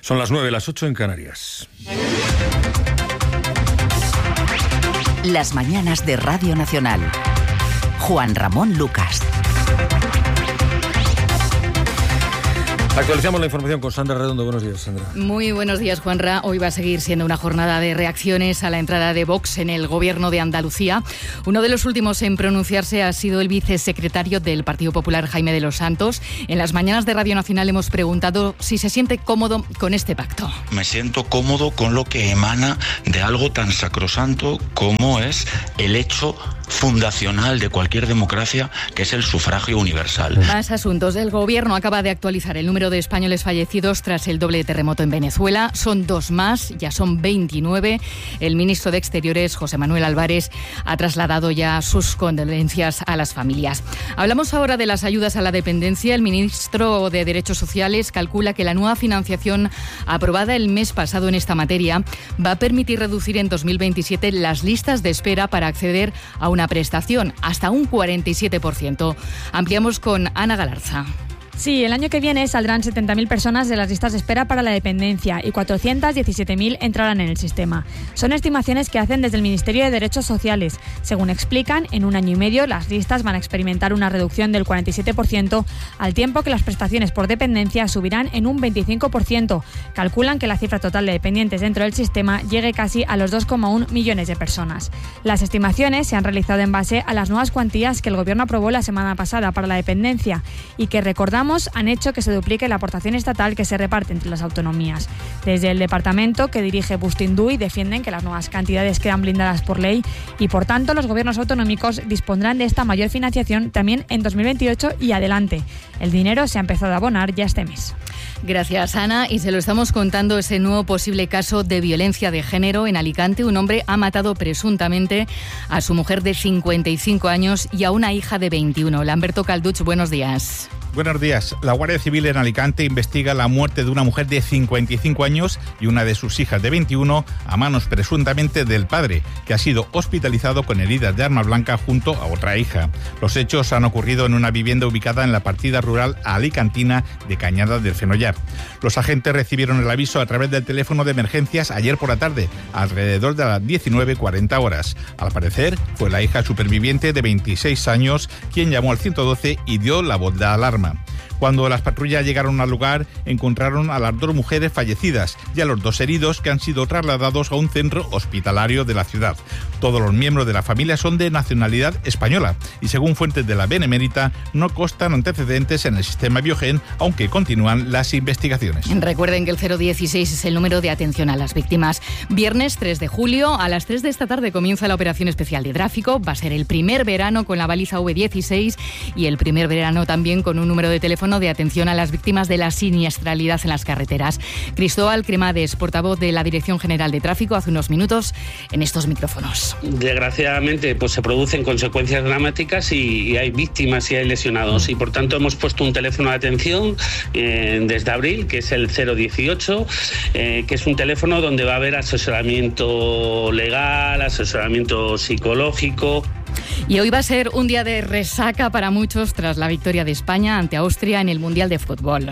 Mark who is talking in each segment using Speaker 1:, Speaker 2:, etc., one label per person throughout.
Speaker 1: Son las 9, las 8 en Canarias.
Speaker 2: Las mañanas de Radio Nacional. Juan Ramón Lucas.
Speaker 1: Actualizamos la información con Sandra Redondo. Buenos días, Sandra.
Speaker 3: Muy buenos días, Juanra. Hoy va a seguir siendo una jornada de reacciones a la entrada de Vox en el gobierno de Andalucía. Uno de los últimos en pronunciarse ha sido el vicesecretario del Partido Popular, Jaime de los Santos. En las mañanas de Radio Nacional hemos preguntado si se siente cómodo con este pacto.
Speaker 4: Me siento cómodo con lo que emana de algo tan sacrosanto como es el hecho fundacional de cualquier democracia, que es el sufragio universal.
Speaker 3: Más asuntos. El gobierno acaba de actualizar el número de españoles fallecidos tras el doble terremoto en Venezuela. Son 2 más, ya son 29. El ministro de Exteriores, José Manuel Álvarez, ha trasladado ya sus condolencias a las familias. Hablamos ahora de las ayudas a la dependencia. El ministro de Derechos Sociales calcula que la nueva financiación aprobada el mes pasado en esta materia va a permitir reducir en 2027 las listas de espera para acceder a una prestación hasta un 47%. Ampliamos con Ana Galarza.
Speaker 5: Sí, el año que viene saldrán 70.000 personas de las listas de espera para la dependencia y 417.000 entrarán en el sistema. Son estimaciones que hacen desde el Ministerio de Derechos Sociales. Según explican, en 1 año y medio las listas van a experimentar una reducción del 47%, al tiempo que las prestaciones por dependencia subirán en un 25%. Calculan que la cifra total de dependientes dentro del sistema llegue casi a los 2,1 millones de personas. Las estimaciones se han realizado en base a las nuevas cuantías que el Gobierno aprobó la semana pasada para la dependencia y que, recordamos, han hecho que se duplique la aportación estatal que se reparte entre las autonomías. Desde el departamento que dirige Bustinduy defienden que las nuevas cantidades quedan blindadas por ley y, por tanto, los gobiernos autonómicos dispondrán de esta mayor financiación también en 2028 y adelante. El dinero se ha empezado a abonar ya este mes.
Speaker 3: Gracias, Ana. Y se lo estamos contando, ese nuevo posible caso de violencia de género en Alicante. Un hombre ha matado presuntamente a su mujer de 55 años y a una hija de 21. Lamberto Calduch, buenos días.
Speaker 6: Buenos días. La Guardia Civil en Alicante investiga la muerte de una mujer de 55 años y una de sus hijas de 21 a manos presuntamente del padre, que ha sido hospitalizado con heridas de arma blanca junto a otra hija. Los hechos han ocurrido en una vivienda ubicada en la partida rural alicantina de Cañada del Fenollar. Los agentes recibieron el aviso a través del teléfono de emergencias ayer por la tarde, alrededor de las 19:40 horas. Al parecer, fue la hija superviviente de 26 años quien llamó al 112 y dio la voz de alarma. Cuando las patrullas llegaron al lugar, encontraron a las 2 mujeres fallecidas y a los 2 heridos que han sido trasladados a un centro hospitalario de la ciudad. Todos los miembros de la familia son de nacionalidad española y, según fuentes de la Benemérita, no constan antecedentes en el sistema Biogen, aunque continúan las investigaciones.
Speaker 3: Recuerden que el 016 es el número de atención a las víctimas. Viernes 3 de julio, a las 3 de esta tarde comienza la operación especial de tráfico. Va a ser el primer verano con la baliza V16 y el primer verano también con un número de teléfono de atención a las víctimas de la siniestralidad en las carreteras. Cristóbal Cremades, portavoz de la Dirección General de Tráfico, hace unos minutos en estos micrófonos.
Speaker 7: Desgraciadamente, pues se producen consecuencias dramáticas y hay víctimas y hay lesionados, y por tanto hemos puesto un teléfono de atención desde abril, que es el 018, que es un teléfono donde va a haber asesoramiento legal, asesoramiento psicológico.
Speaker 3: Y hoy va a ser un día de resaca para muchos tras la victoria de España ante Austria en el Mundial de Fútbol.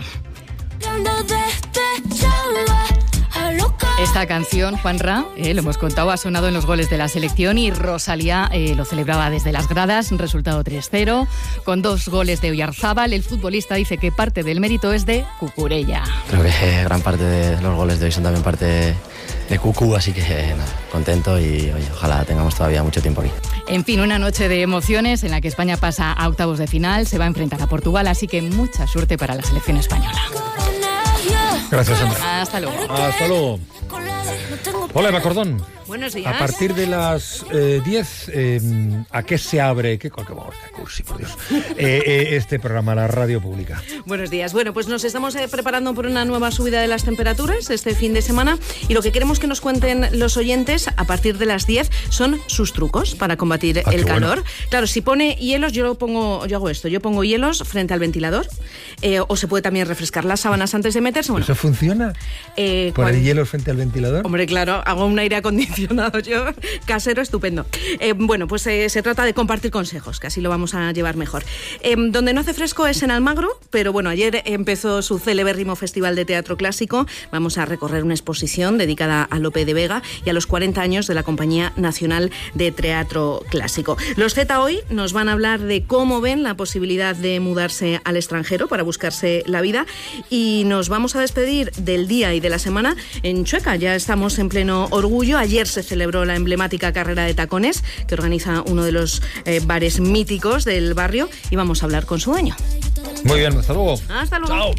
Speaker 3: Esta canción, Juanra, lo hemos contado, ha sonado en los goles de la selección y Rosalía lo celebraba desde las gradas, resultado 3-0, con 2 goles de Oyarzábal. El futbolista dice que parte del mérito es de Cucurella.
Speaker 8: Creo que gran parte de los goles de hoy son también parte de Cucu, así que nada, contento y oye, ojalá tengamos todavía mucho tiempo aquí.
Speaker 3: En fin, una noche de emociones en la que España pasa a octavos de final, se va a enfrentar a Portugal, así que mucha suerte para la selección española.
Speaker 1: Gracias, Sandra.
Speaker 3: Hasta luego.
Speaker 1: Hasta luego. Hola, Eva Cordón.
Speaker 9: Buenos días.
Speaker 1: A partir de las 10, ¿a qué se abre? ¿Qué cursi, por Dios? Este programa, la radio pública.
Speaker 9: Buenos días. Bueno, pues nos estamos preparando por una nueva subida de las temperaturas este fin de semana y lo que queremos que nos cuenten los oyentes a partir de las 10 son sus trucos para combatir el calor. Bueno. Claro, si pone hielos, yo hago esto, yo pongo hielos frente al ventilador, o se puede también refrescar las sábanas antes de meterse. Bueno,
Speaker 1: ¿eso funciona? ¿Poner hielos frente al ventilador?
Speaker 9: Hombre, claro, hago un aire acondicionado funcionado yo, casero estupendo. Bueno, pues se trata de compartir consejos, que así lo vamos a llevar mejor. Donde no hace fresco es en Almagro, pero bueno, ayer empezó su celebérrimo Festival de Teatro Clásico. Vamos a recorrer una exposición dedicada a Lope de Vega y a los 40 años de la Compañía Nacional de Teatro Clásico. Los Z hoy nos van a hablar de cómo ven la posibilidad de mudarse al extranjero para buscarse la vida, y nos vamos a despedir del día y de la semana en Chueca. Ya estamos en pleno orgullo. Ayer se celebró la emblemática carrera de tacones que organiza uno de los bares míticos del barrio, y vamos a hablar con su dueño.
Speaker 1: Muy bien, hasta luego.
Speaker 9: Hasta luego.
Speaker 1: Chao.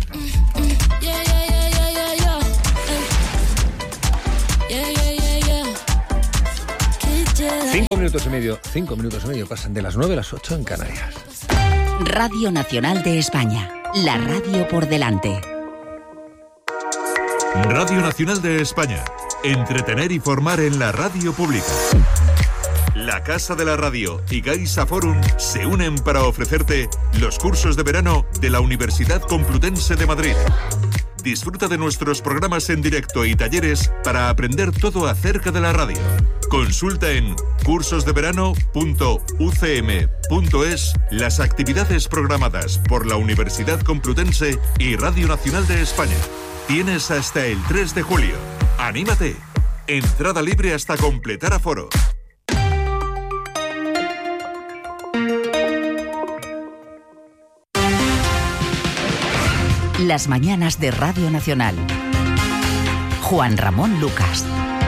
Speaker 1: 5 minutos y medio pasan de las 9 a las 8 en Canarias.
Speaker 2: Radio Nacional de España, la radio por delante.
Speaker 10: Radio Nacional de España, entretener y formar en la radio pública. La Casa de la Radio y Gaisa Forum se unen para ofrecerte los cursos de verano de la Universidad Complutense de Madrid. Disfruta de nuestros programas en directo y talleres para aprender todo acerca de la radio. Consulta en cursosdeverano.ucm.es las actividades programadas por la Universidad Complutense y Radio Nacional de España. Tienes hasta el 3 de julio. ¡Anímate! Entrada libre hasta completar aforo.
Speaker 2: Las mañanas de Radio Nacional. Juan Ramón Lucas.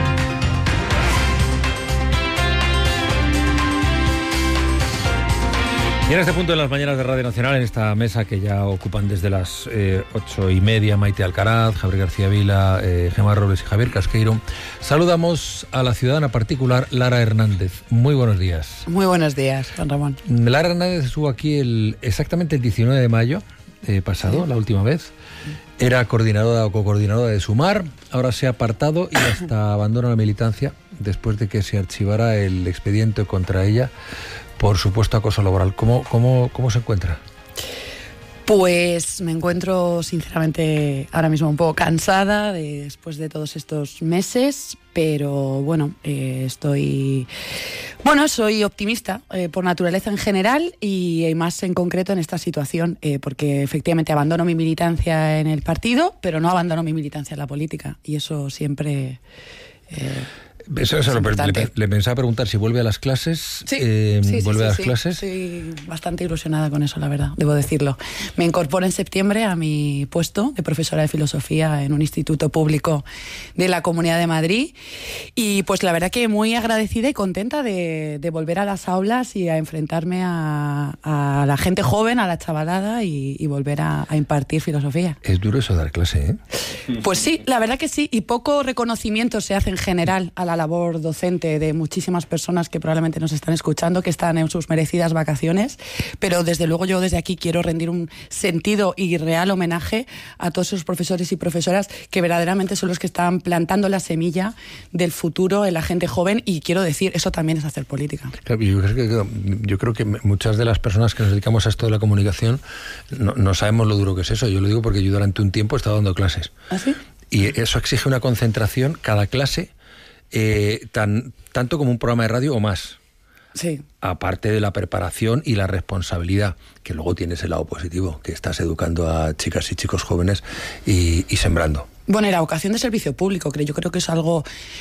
Speaker 1: Y en este punto de las mañanas de Radio Nacional, en esta mesa que ya ocupan desde las 8:30 Maite Alcaraz, Javier García Vila, Gemma Robles y Javier Casqueiro, saludamos a la ciudadana particular Lara Hernández. Muy buenos días.
Speaker 11: Muy buenos días, Juan Ramón.
Speaker 1: Lara Hernández estuvo aquí exactamente el 19 de mayo pasado, ¿sí? La última vez. Era coordinadora o cocoordinadora de Sumar, ahora se ha apartado y hasta abandona la militancia después de que se archivara el expediente contra ella por supuesto acoso laboral. ¿Cómo se encuentra?
Speaker 11: Pues me encuentro sinceramente ahora mismo un poco cansada después de todos estos meses, pero bueno, soy optimista por naturaleza en general y más en concreto en esta situación, porque efectivamente abandono mi militancia en el partido, pero no abandono mi militancia en la política, y eso siempre...
Speaker 1: Eso le pensaba preguntar si vuelve a las clases.
Speaker 11: Sí,
Speaker 1: ¿Vuelve a las clases?
Speaker 11: Estoy bastante ilusionada con eso, la verdad, debo decirlo. Me incorporo en septiembre a mi puesto de profesora de filosofía en un instituto público de la Comunidad de Madrid, y pues la verdad que muy agradecida y contenta de volver a las aulas y a enfrentarme a la gente joven, a la chavalada, y volver a impartir filosofía.
Speaker 1: Es duro eso dar clase, ¿eh?
Speaker 11: Pues sí, la verdad que sí, y poco reconocimiento se hace en general a la labor docente de muchísimas personas que probablemente nos están escuchando, que están en sus merecidas vacaciones, pero desde luego yo desde aquí quiero rendir un sentido y real homenaje a todos esos profesores y profesoras que verdaderamente son los que están plantando la semilla del futuro en la gente joven, y quiero decir, eso también es hacer política.
Speaker 1: Claro, yo creo que muchas de las personas que nos dedicamos a esto de la comunicación no sabemos lo duro que es eso. Yo lo digo porque yo durante un tiempo he estado dando clases.
Speaker 11: ¿Ah, sí?
Speaker 1: Y eso exige una concentración, cada clase, tanto como un programa de radio o más.
Speaker 11: Sí.
Speaker 1: Aparte de la preparación y la responsabilidad, que luego tienes el lado positivo, que estás educando a chicas y chicos jóvenes y sembrando.
Speaker 11: Bueno, y la vocación de servicio público, yo creo que es algo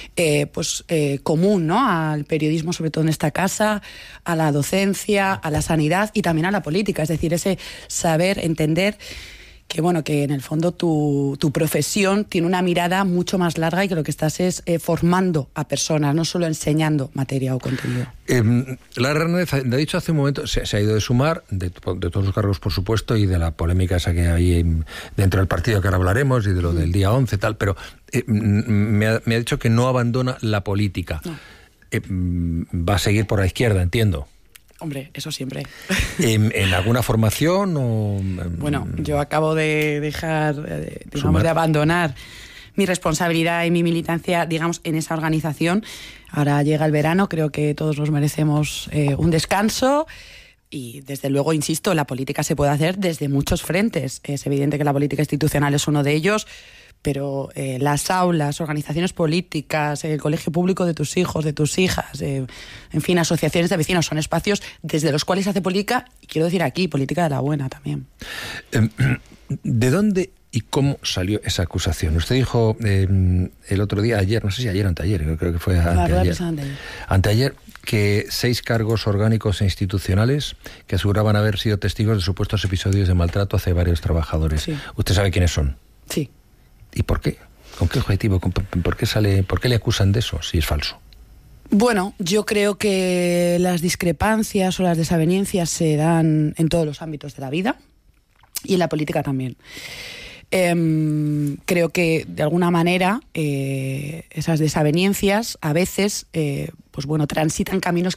Speaker 11: común, ¿no?, al periodismo, sobre todo en esta casa, a la docencia, a la sanidad y también a la política. Es decir, ese saber, entender que bueno, que en el fondo tu profesión tiene una mirada mucho más larga y que lo que estás es formando a personas, no solo enseñando materia o contenido.
Speaker 1: Lara Hernández ha dicho hace un momento, se ha ido de Sumar, de todos los cargos por supuesto, y de la polémica esa que hay dentro del partido, que ahora hablaremos, y de lo del día 11 tal, pero me ha dicho que no abandona la política.
Speaker 11: No.
Speaker 1: Va a seguir por la izquierda, entiendo.
Speaker 11: Hombre, eso siempre.
Speaker 1: ¿En alguna formación o...?
Speaker 11: Bueno, yo acabo de dejar, de abandonar mi responsabilidad y mi militancia, digamos, en esa organización. Ahora llega el verano, creo que todos nos merecemos un descanso. Y desde luego, insisto, la política se puede hacer desde muchos frentes. Es evidente que la política institucional es uno de ellos, pero las aulas, organizaciones políticas, el colegio público de tus hijos, de tus hijas, en fin, asociaciones de vecinos, son espacios desde los cuales se hace política, y quiero decir aquí, política de la buena también.
Speaker 1: ¿De dónde y cómo salió esa acusación? Usted dijo el otro día, ayer, no sé si ayer o anteayer, creo que fue anteayer, que 6 cargos orgánicos e institucionales que aseguraban haber sido testigos de supuestos episodios de maltrato hacia varios trabajadores.
Speaker 11: Sí.
Speaker 1: ¿Usted sabe quiénes son?
Speaker 11: Sí.
Speaker 1: ¿Y por qué? ¿Con qué objetivo? ¿Por qué le acusan de eso, si es falso?
Speaker 11: Bueno, yo creo que las discrepancias o las desavenencias se dan en todos los ámbitos de la vida y en la política también. Creo que de alguna manera esas desavenencias a veces transitan caminos